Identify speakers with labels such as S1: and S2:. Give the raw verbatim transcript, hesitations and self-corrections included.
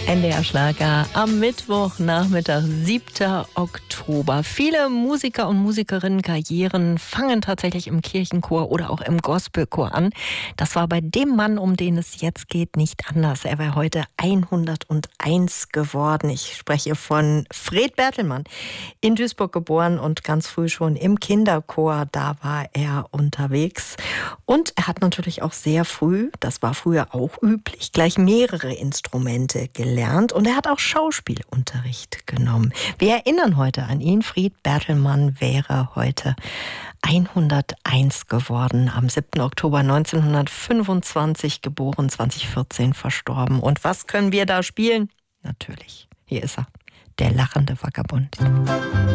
S1: N D R-Schlager am Mittwochnachmittag, siebter Oktober. Viele Musiker und Musikerinnen-Karrieren fangen tatsächlich im Kirchenchor oder auch im Gospelchor an. Das war bei dem Mann, um den es jetzt geht, nicht anders. Er war heute hunderteins geworden. Ich spreche von Fred Bertelmann, in Duisburg geboren und ganz früh schon im Kinderchor. Da war er unterwegs. Und er hat natürlich auch sehr früh, das war früher auch üblich, gleich mehrere Instrumente gelernt. Und er hat auch Schauspielunterricht genommen. Wir erinnern heute an ihn. Fred Bertelmann wäre heute hunderteins geworden. Am siebten Oktober neunzehnhundertfünfundzwanzig geboren, zwanzig vierzehn verstorben. Und was können wir da spielen? Natürlich, hier ist er, der lachende Vagabund.